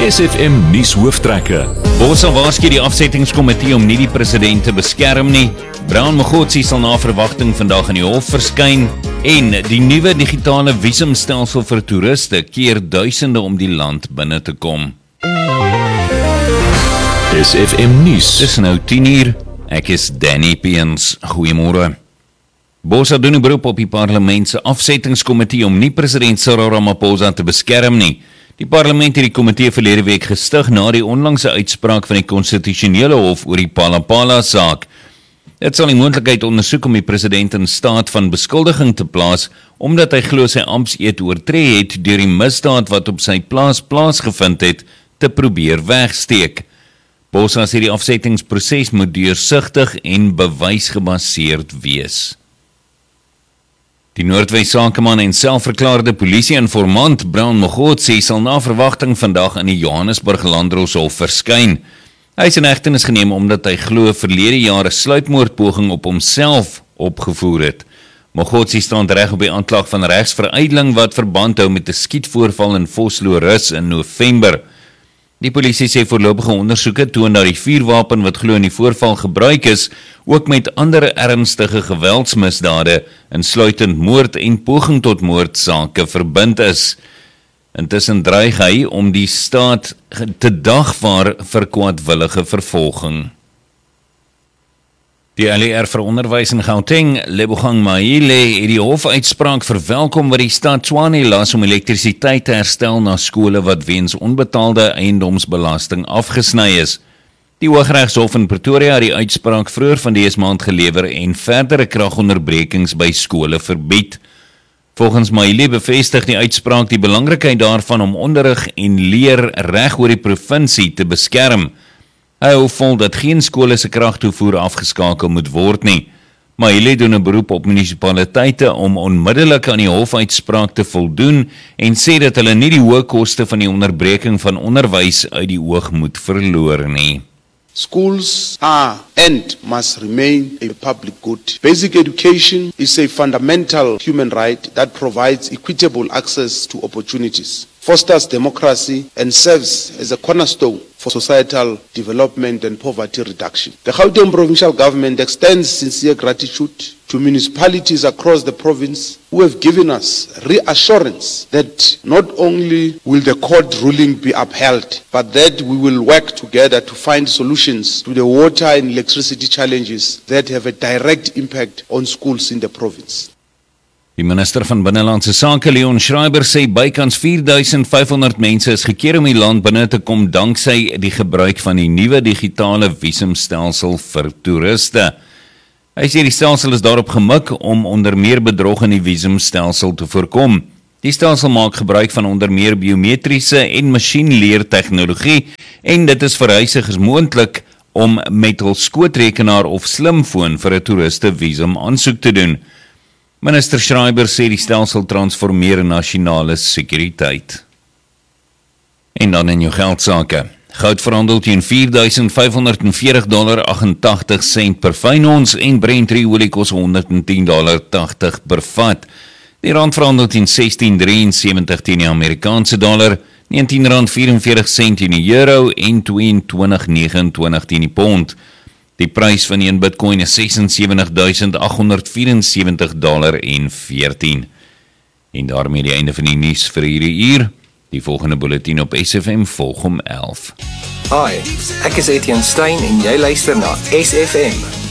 SFM nuus hooftrekke. Bosa waarsku die afsettingskomitee om nie die president te beskerm nie. Brown Mogotsi sal na verwagting vandag in die hof verskyn en die nuwe digitale visumstelsel vir toeriste keer duisende om die land binne te kom. SFM nuus. Dis nou 10:00. Ek is Danny Peens. Goeiemôre. Bosa doen 'n beroep op die parlement se afsettingskomitee om nie president Cyril Ramaphosa te beskerm nie. Die parlement het die komitee verlede week gestig na die onlangse uitspraak van die konstitusionele hof oor die Palapala saak. Dit sal die moontlikheid ondersoek om die president in staat van beskuldiging te plaas, omdat hy glo sy amptseed oortree het deur die misdaad wat op sy plaas plaasgevind het, te probeer wegsteek. Bosa sê die afsettingsproses moet deursigtig en bewysgebaseerd wees. Die Noordwes sakeman en selfverklaarde polisie-informant Brown Mogotsi sal na verwagting vandag in die Johannesburg Landdroshof verskyn. Hy is in hegtenis geneem omdat hy glo verlede jaar 'n sluipmoordpoging op homself opgevoer het. Mogotsi staan reg op die aanklag van regsveruideling wat verband hou met 'n skietvoorval in Vosloorus in November. Die polisie sê voorlopige ondersoeke toon dat die vuurwapen wat glo in die voorval gebruik is, ook met ander ernstige geweldsmisdade, insluitend moord en poging tot moordsake verbind is. Intussen dreig hy om die staat te dagvaar vir kwaadwillige vervolging. Die LER vir onderwys in Gauteng, Lebogang Maile, het die hofuitspraak verwelkom wat die stad Tshwane las om elektrisiteit te herstel na skole wat weens onbetaalde eiendomsbelasting afgesny is. Die Hooggeregshof in Pretoria het die uitspraak vroeër van dese maand gelewer en verdere kragonderbrekings by skole verbied. Volgens Maile bevestig die uitspraak die belangrikheid daarvan om onderrig en leer reg oor die provinsie te beskerm. Hy hou vol dat geen skole se kragtoevoer afgeskakel moet word nie. Maile doen 'n beroep op munisipaliteite om onmiddellik aan die hofuitspraak te voldoen en sê dat hulle nie die hoë koste van die onderbreking van onderwys uit die oog moet verloor nie. Schools are and must remain a public good. Basic education is a fundamental human right that provides equitable access to opportunities, fosters democracy, and serves as a cornerstone for societal development and poverty reduction. The Gauteng Provincial Government extends sincere gratitude to municipalities across the province who have given us reassurance that not only will the court ruling be upheld, but that we will work together to find solutions to the water and electricity challenges that have a direct impact on schools in the province. Die minister van Binnelandse Sake, Leon Schreiber, sê bykans 4.500 mense is gekeer om die land binne te kom danksy die gebruik van die nuwe digitale visumstelsel vir toeriste. Hy sê die stelsel is daarop gemik om onder meer bedrog in die visumstelsel te voorkom. Die stelsel maak gebruik van onder meer biometriese en masjienleertegnologie en dit is vir reisigers moontlik om met hul skootrekenaar of slimfoon vir 'n toeriste visum aansoek te doen. Minister Schreiber sê die stelsel transformeer nasionale sekuriteit. En dan in jou geldsake. Goud verhandel teen $4,540.88 per fyn ons en Brent olie kos $110.80 per vat. Die rand verhandel teen 16.73 teen die Amerikaanse dollar, R19.44 teen die euro en 22.29 teen die pond. Die prys van een bitcoin is $76,874.14. En daarmee die einde van die nuus vir hierdie uur. Die volgende bulletin op SFM volg om 11. Hi, ek is Etienne Stein en jy luister na SFM.